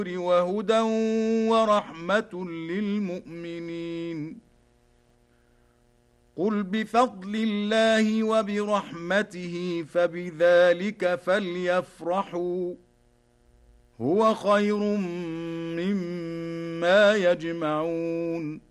وهدى ورحمة للمؤمنين. قل بفضل الله وبرحمته فبذلك فليفرحوا هو خير مما يجمعون.